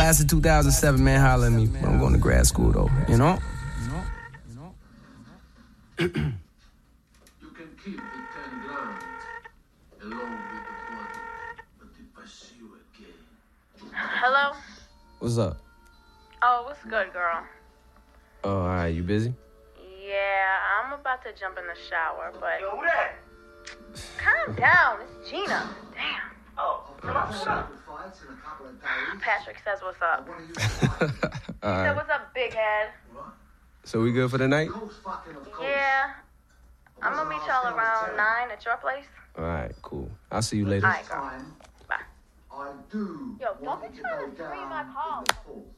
class of 2007, man, holler at me. I'm going to grad school, though, you know? You can keep the 10 grand along with the body, but if I see you again... Hello? What's up? Oh, what's good, girl? Oh, all right, you busy? Yeah, I'm about to jump in the shower, but... Yo, who that? Calm down, it's Gina. Damn. Oh, what's up? Patrick says what's up. All He said, right. what's up, big head? So we good for the night? Yeah. I'm gonna meet y'all around 9 at your place. All right, cool. I'll see you later. All right, girl. Bye. I do Yo, don't be trying to scream my call.